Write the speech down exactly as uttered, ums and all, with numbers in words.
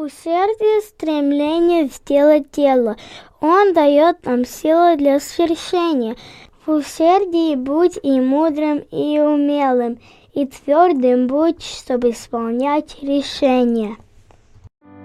Усердие, стремление сделать дело. Он дает нам силы для свершения. В усердии будь и мудрым, и умелым, и твердым будь, чтобы исполнять решения.